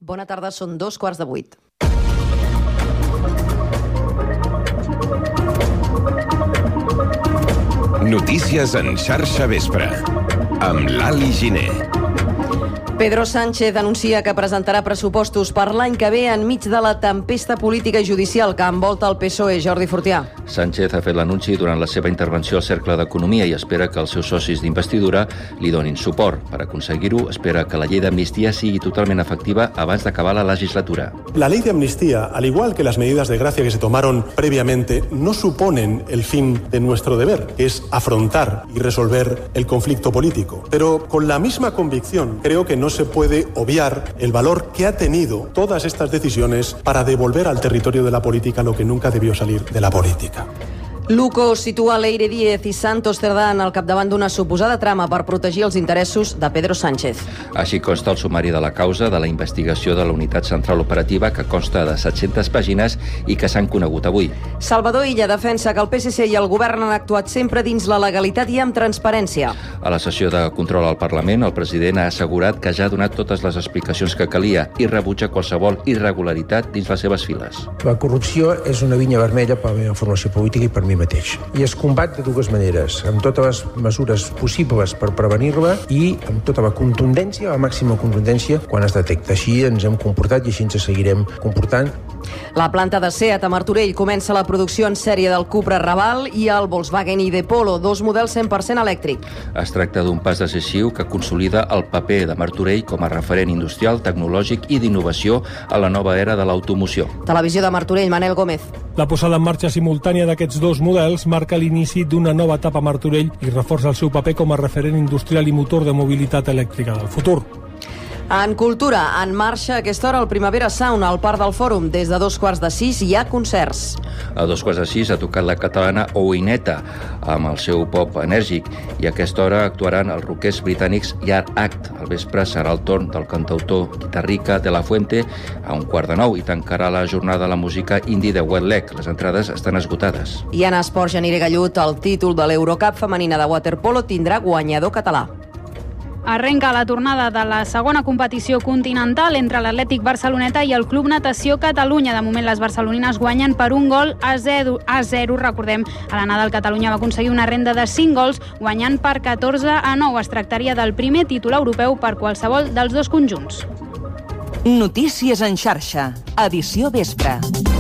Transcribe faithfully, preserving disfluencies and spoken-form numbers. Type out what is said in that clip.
Bona tarda, són dos quarts de vuit. Notícies en xarxa vespre, amb l'Ali Giner. Pedro Sánchez anuncia que presentarà pressupostos per l'any que ve enmig de la tempesta política i judicial que envolta el P S O E. Jordi Fortià. Sánchez ha fet l'anunci durant la seva intervenció al Cercle d'Economia i espera que els seus socis d'investidura li donin suport. Per aconseguir-ho, espera que la llei d'amnistia sigui totalment efectiva abans d'acabar la legislatura. La ley de amnistía, al igual que las medidas de gracia que se tomaron previamente, no suponen el fin de nuestro deber, que es afrontar y resolver el conflicto político. Pero con la misma convicción, creo que no se puede obviar el valor que ha tenido todas estas decisiones para devolver al territorio de la política lo que nunca debió salir de la política. Luco situa Leire Díez i Santos Cerdán al capdavant d'una suposada trama per protegir els interessos de Pedro Sánchez. Així consta el sumari de la causa de la investigació de la Unitat Central Operativa, que consta de set-centes pàgines i que s'han conegut avui. Salvador Illa defensa que el P S C i el govern han actuat sempre dins la legalitat i amb transparència. A la sessió de control al Parlament, el president ha assegurat que ja ha donat totes les explicacions que calia i rebutja qualsevol irregularitat dins les seves files. La corrupció és una vinya vermella per la meva formació política i per mi mateix. I es combat de dues maneres, amb totes les mesures possibles per prevenir-la i amb tota la contundència, la màxima contundència, quan es detecta. Així ens hem comportat i així ens seguirem comportant. La planta de SEAT a Martorell comença la producció en sèrie del Cupra Raval i el Volkswagen I D Polo, dos models cent per cent elèctric. Es tracta d'un pas decisiu que consolida el paper de Martorell com a referent industrial, tecnològic i d'innovació a la nova era de l'automoció. Televisió de Martorell, Manel Gómez. La posada en marxa simultània d'aquests dos models marca l'inici d'una nova etapa a Martorell i reforça el seu paper com a referent industrial i motor de mobilitat elèctrica del futur. En cultura, en marxa a aquesta hora el Primavera Sound al Parc del Fòrum. Des de dos quarts de sis hi ha concerts. A dos quarts de sis ha tocat la catalana Oineta amb el seu pop enèrgic i a aquesta hora actuaran els rockers britànics Yard Act. Al vespre serà el torn del cantautor Guitarrica de la Fuente a un quart de nou i tancarà la jornada la música indie de Wet Leg. Les entrades estan esgotades. I en esports, Janire Gallut, el títol de l'Eurocup femenina de waterpolo tindrà guanyador català. Arrenca la tornada de la segona competició continental entre l'Atlètic Barceloneta i el Club Natació Catalunya. De moment les barcelonines guanyen per un gol a zero. A zero. Recordem, a l'anada el Catalunya va aconseguir una renda de cinc gols, guanyant per catorze a nou. Es tractaria del primer títol europeu per qualsevol dels dos conjunts. Notícies en xarxa, edició vespre.